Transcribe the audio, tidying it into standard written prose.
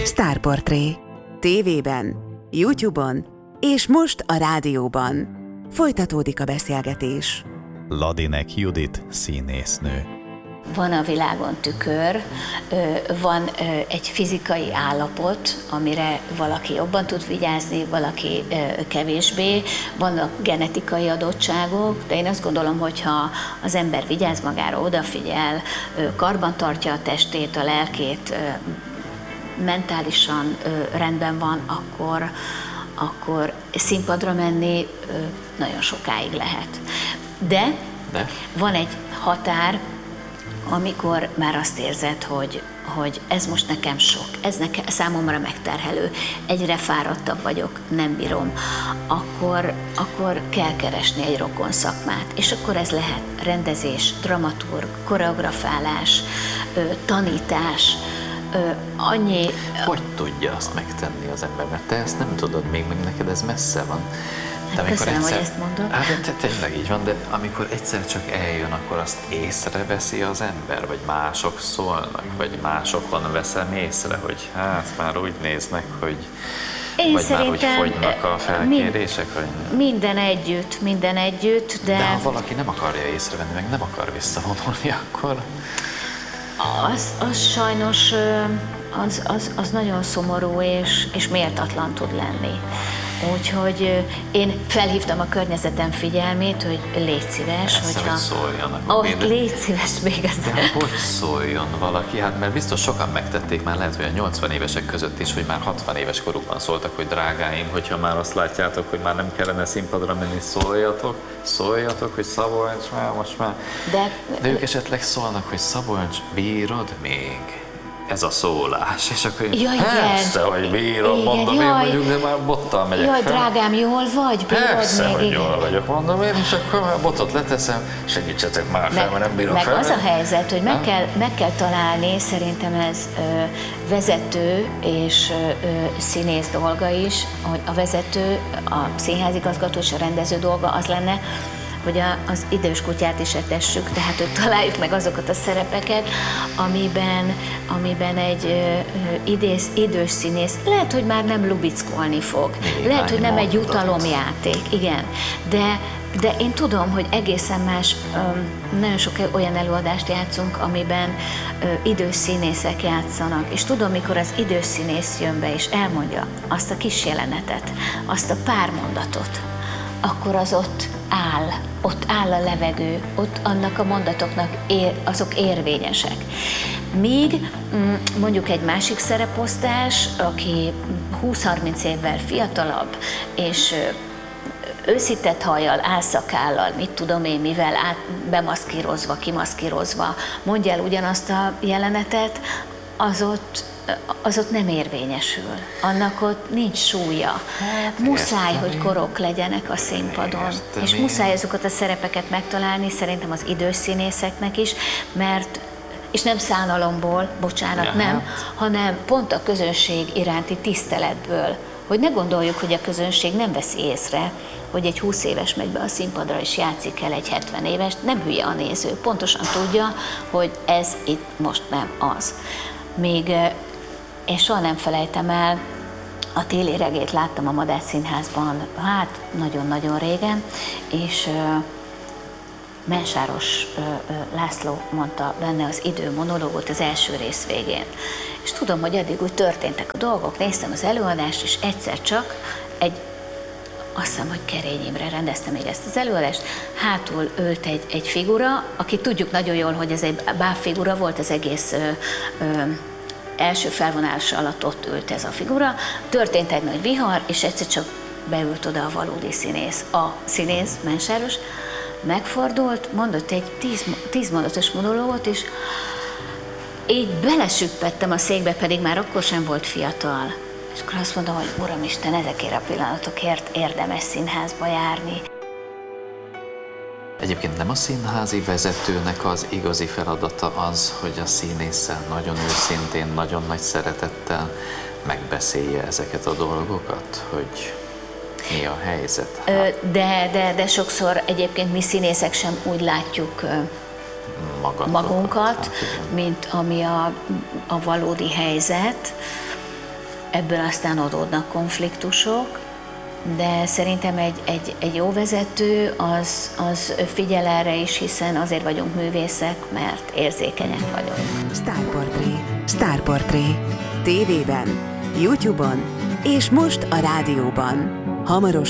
Sztárportré. TV-ben, YouTube-on és most a rádióban. Folytatódik a beszélgetés. Ladinek Judit színésznő. Van a világon tükör, van egy fizikai állapot, amire valaki jobban tud vigyázni, valaki kevésbé, vannak genetikai adottságok, de én azt gondolom, hogyha az ember vigyáz magára, odafigyel, karbantartja a testét, a lelkét, mentálisan rendben van, akkor színpadra menni nagyon sokáig lehet. De van egy határ, amikor már azt érzed, hogy ez most nekem sok, ez számomra megterhelő, egyre fáradtabb vagyok, nem bírom, akkor kell keresni egy rokon szakmát. És akkor ez lehet rendezés, dramaturg, koreografálás, tanítás, annyi... Hogy tudja azt megtenni az ember? Mert te ezt nem tudod még, meg neked ez messze van. De köszönöm, hogy ezt mondod. Hát tényleg így van, de amikor egyszer csak eljön, akkor azt észreveszi az ember, vagy mások szólnak, vagy másokon veszem észre, hogy hát már úgy néznek, hogy vagy már úgy fogynak a felkérések? Minden együtt, de... De ha valaki nem akarja észrevenni, meg nem akar visszavonulni, akkor... Az sajnos, az nagyon szomorú és méltatlan tud lenni. Úgyhogy én felhívtam a környezetem figyelmét, hogy légy szíves, hogyha... hogy szóljanak. Légy szíves még ezt. De hogy szóljon valaki? Hát mert biztos sokan megtették már, lehet, hogy a 80 évesek között is, hogy már 60 éves korukban szóltak, hogy drágáim, hogyha már azt látjátok, hogy már nem kellene színpadra menni, szóljatok, hogy Szabolcs már, most már. De ők esetleg szólnak, hogy Szabolcs, bírod még? Ez a szólás, és akkor persze, hogy bírom, mondom, én mondjuk, de már bottal megyek fel. Drágám, jól vagy? Bírod persze, még? hogy jól vagyok, mondom én, és akkor már botot leteszem, segítsetek már fel, mert nem bírok fel. Meg az a helyzet, hogy meg kell találni, szerintem ez vezető és színész dolga is, hogy a vezető, a színházigazgató és a rendező dolga az lenne, hogy az idős kutyát is etessük, tehát hogy találjuk meg azokat a szerepeket, amiben egy idős színész lehet, hogy már nem lubickolni fog, lehet, hogy nem egy jutalomjáték, igen, de én tudom, hogy egészen más, nagyon sok olyan előadást játszunk, amiben idős színészek játszanak, és tudom, mikor az idős színész jön be és elmondja azt a kis jelenetet, azt a pár mondatot, akkor az ott áll a levegő, ott annak a mondatoknak azok érvényesek. Míg mondjuk egy másik szereposztás, aki 20-30 évvel fiatalabb, és őszített hajjal, álszakállal, mit tudom én mivel, bemaszkírozva, kimaszkírozva, mondja el ugyanazt a jelenetet, az ott nem érvényesül. Annak ott nincs súlya. Muszáj, hogy korok legyenek a színpadon. És muszáj azokat a szerepeket megtalálni, szerintem az idős színészeknek is, mert és nem szánalomból, bocsánat, nem, hanem pont a közönség iránti tiszteletből, hogy ne gondoljuk, hogy a közönség nem veszi észre, hogy egy 20 éves megy be a színpadra és játszik el egy 70 éves, nem hülye a néző, pontosan tudja, hogy ez itt most nem az. Még én soha nem felejtem el, a Téli regét láttam a Madách Színházban, hát nagyon-nagyon régen, és Mensáros László mondta benne az idő monológot az első rész végén. És tudom, hogy addig úgy történtek a dolgok, néztem az előadást, és egyszer csak azt hiszem, hogy Kerény Imre rendezte még ezt az előadást, hátul ült egy figura, aki tudjuk nagyon jól, hogy ez egy bábfigura volt, az egész első felvonása alatt ott ült ez a figura, történt egy nagy vihar, és egyszer csak beült oda a valódi színész. A színész, Mensáros, megfordult, mondott egy 10 mondatos monológot, és így belesüppettem a székbe, pedig már akkor sem volt fiatal. És akkor azt mondom, hogy Uramisten, ezekért a pillanatokért érdemes színházba járni. Egyébként nem a színházi vezetőnek az igazi feladata az, hogy a színésszel nagyon őszintén, nagyon nagy szeretettel megbeszélje ezeket a dolgokat, hogy mi a helyzet? De sokszor egyébként mi színészek sem úgy látjuk magunkat, mint ami a valódi helyzet. ebből aztán adódnak konfliktusok, de szerintem egy jó vezető az figyel erre is, hiszen azért vagyunk művészek, mert érzékenyek vagyunk. Sztárportré. TV-ben, YouTube-on és most a rádióban. Hamarosan